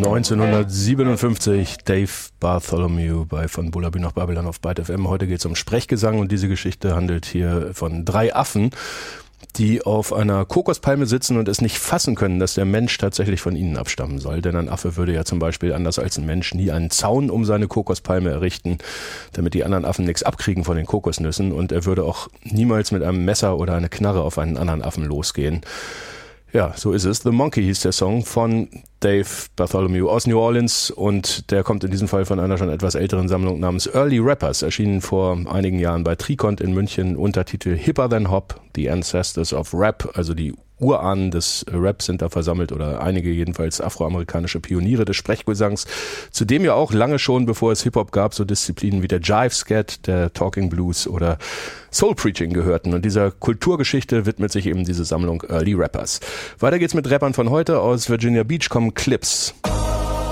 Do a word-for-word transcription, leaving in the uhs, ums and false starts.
neunzehnhundertsiebenundfünfzig, Dave Bartholomew bei Von Bullabü nach Babylon auf Byte F M. Heute geht es um Sprechgesang und diese Geschichte handelt hier von drei Affen, die auf einer Kokospalme sitzen und es nicht fassen können, dass der Mensch tatsächlich von ihnen abstammen soll. Denn ein Affe würde ja zum Beispiel anders als ein Mensch nie einen Zaun um seine Kokospalme errichten, damit die anderen Affen nichts abkriegen von den Kokosnüssen. Und er würde auch niemals mit einem Messer oder einer Knarre auf einen anderen Affen losgehen. Ja, so ist es. The Monkey hieß der Song von Dave Bartholomew aus New Orleans und der kommt in diesem Fall von einer schon etwas älteren Sammlung namens Early Rappers, erschienen vor einigen Jahren bei Tricont in München, Untertitel Hipper Than Hop, The Ancestors of Rap, also die Urahnen des Rap sind da versammelt oder einige jedenfalls afroamerikanische Pioniere des Sprechgesangs, zudem ja auch lange schon, bevor es Hip-Hop gab, so Disziplinen wie der Jive-Scat, der Talking Blues oder Soul-Preaching gehörten und dieser Kulturgeschichte widmet sich eben diese Sammlung Early Rappers. Weiter geht's mit Rappern von heute. Aus Virginia Beach kommen Clips.